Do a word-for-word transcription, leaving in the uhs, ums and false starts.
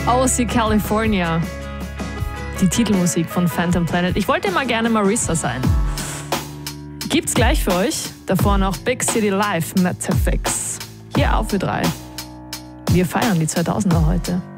O C California. Die Titelmusik von Phantom Planet. Ich wollte immer gerne Marissa sein. Gibt's gleich für euch. Davor noch Big City Live, Metafix. Hier auf Ö drei. Wir feiern die zweitausender heute.